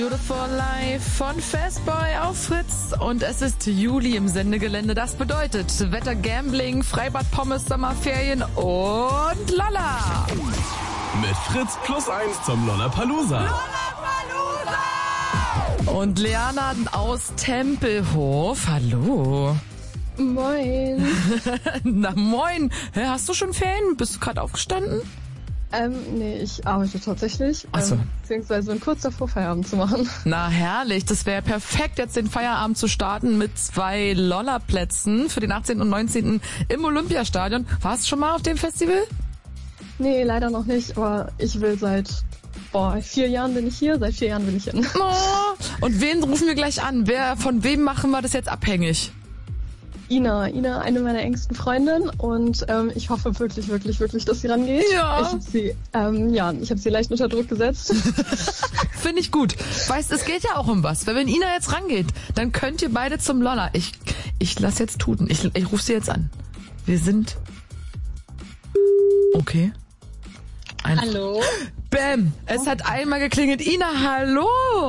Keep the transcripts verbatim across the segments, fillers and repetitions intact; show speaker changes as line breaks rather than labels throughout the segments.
Beautiful Life von Fastboy auf Fritz. Und es ist Juli im Sendegelände. Das bedeutet Wetter, Gambling, Freibad, Pommes, Sommerferien und Lala.
Mit Fritz plus eins zum Lollapalooza.
Lollapalooza! Und Leana aus Tempelhof. Hallo.
Moin.
Na moin. Hä, hast du schon Ferien? Bist du gerade aufgestanden?
Ähm, nee, ich arbeite tatsächlich.
Ach so.
Ähm, beziehungsweise bin kurz davor, Feierabend zu machen.
Na herrlich, das wäre perfekt, jetzt den Feierabend zu starten mit zwei Lollaplätzen für den achtzehnten und neunzehnten im Olympiastadion. Warst du schon mal auf dem Festival?
Nee, leider noch nicht, aber ich will seit, boah, vier Jahren bin ich hier, seit vier Jahren will ich hin.
Oh, und wen rufen wir gleich an? Wer, von wem machen wir das jetzt abhängig?
Ina, Ina, eine meiner engsten Freundinnen und ähm, ich hoffe wirklich, wirklich, wirklich, dass sie rangeht.
Ja.
Ich habe sie, ähm, ja, ich habe sie leicht unter Druck gesetzt.
Finde ich gut. Weißt, es geht ja auch um was. Weil wenn Ina jetzt rangeht, dann könnt ihr beide zum Lolla. Ich, ich lass jetzt tuten. Ich, ich rufe sie jetzt an. Wir sind... Okay. Ein
Hallo?
Bäm! Es hat einmal geklingelt. Ina, hallo!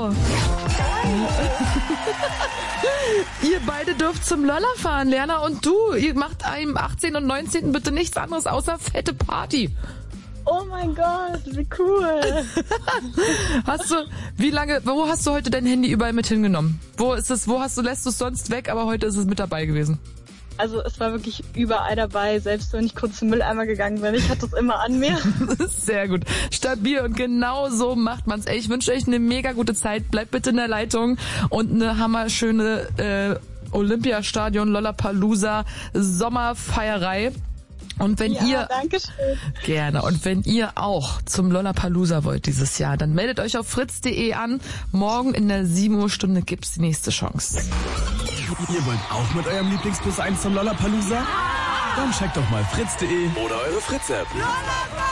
Ihr beide dürft zum Lolla fahren, Lerna und du. Ihr macht am achtzehnten und neunzehnten bitte nichts anderes außer fette Party.
Oh mein Gott, wie cool.
Hast du, wie lange, wo hast du heute dein Handy überall mit hingenommen? Wo ist es, wo hast du, lässt du es sonst weg, aber heute ist es mit dabei gewesen?
Also es war wirklich überall dabei, selbst wenn ich kurz zum Mülleimer gegangen bin. Ich hatte es immer an mir.
Sehr gut. Stabil und genau so macht man's. Ey, ich wünsche euch eine mega gute Zeit. Bleibt bitte in der Leitung und eine hammerschöne äh, Olympiastadion Lollapalooza Sommerfeierei. Und wenn
Ja,
ihr
danke schön.
gerne und wenn ihr auch zum Lollapalooza wollt dieses Jahr, dann meldet euch auf fritz punkt de an. Morgen in der sieben Uhr Stunde gibt's die nächste Chance.
Ihr wollt auch mit eurem Lieblings plus eins zum Lollapalooza? Dann checkt doch mal fritz punkt de oder eure Fritz-App.